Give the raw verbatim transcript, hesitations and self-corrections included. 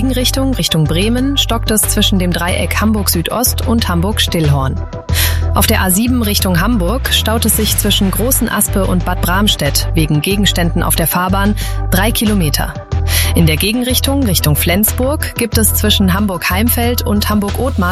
Gegenrichtung Richtung Bremen stockt es zwischen dem Dreieck Hamburg Südost und Hamburg-Stillhorn. Auf der A sieben Richtung Hamburg staut es sich zwischen Großen Aspe und Bad Bramstedt wegen Gegenständen auf der Fahrbahn drei Kilometer. In der Gegenrichtung Richtung Flensburg gibt es zwischen Hamburg-Heimfeld und Hamburg-Othmar